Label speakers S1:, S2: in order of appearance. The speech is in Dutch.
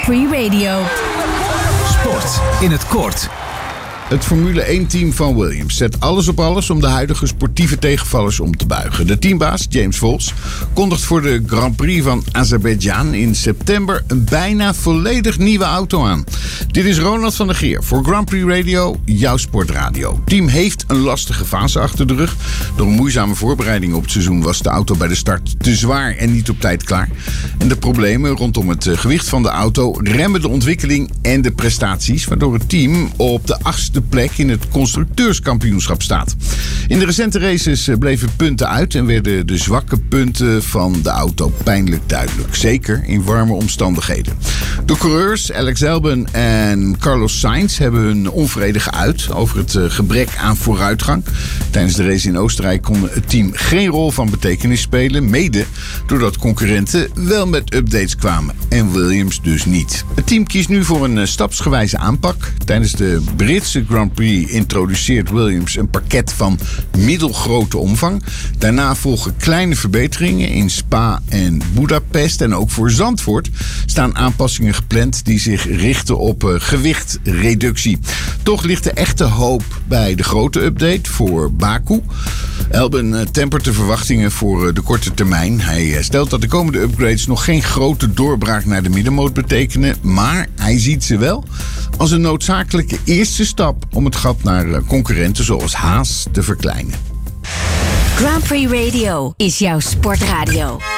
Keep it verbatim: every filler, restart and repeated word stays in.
S1: Prix Radio.
S2: Sport in het kort.
S3: Het Formule één-team van Williams zet alles op alles om de huidige sportieve tegenvallers om te buigen. De teambaas, James Vos, kondigt voor de Grand Prix van Azerbeidzjan in september een bijna volledig nieuwe auto aan. Dit is Ronald van der Geer voor Grand Prix Radio, jouw sportradio. Het team heeft een lastige fase achter de rug. Door een moeizame voorbereiding op het seizoen was de auto bij de start te zwaar en niet op tijd klaar. En de problemen rondom het gewicht van de auto remmen de ontwikkeling en de prestaties, waardoor het team op de achtste plek in het constructeurskampioenschap staat. In de recente races bleven punten uit en werden de zwakke punten van de auto pijnlijk duidelijk. Zeker in warme omstandigheden. De coureurs Alex Albon en Carlos Sainz hebben hun onvrede geuit over het gebrek aan vooruitgang. Tijdens de race in Oostenrijk kon het team geen rol van betekenis spelen, mede doordat concurrenten wel met updates kwamen en Williams dus niet. Het team kiest nu voor een stapsgewijze aanpak. Tijdens de Britse Grand Prix introduceert Williams een pakket van middelgrote omvang. Daarna volgen kleine verbeteringen in Spa en Budapest. En ook voor Zandvoort staan aanpassingen gepland die zich richten op uh, gewichtreductie. Toch ligt de echte hoop bij de grote update voor Baku. Albon uh, tempert de verwachtingen voor uh, de korte termijn. Hij uh, stelt dat de komende upgrades nog geen grote doorbraak naar de middenmoot betekenen, maar hij ziet ze wel als een noodzakelijke eerste stap om het gat naar concurrenten zoals Haas te verkleinen.
S1: Grand Prix Radio is jouw sportradio.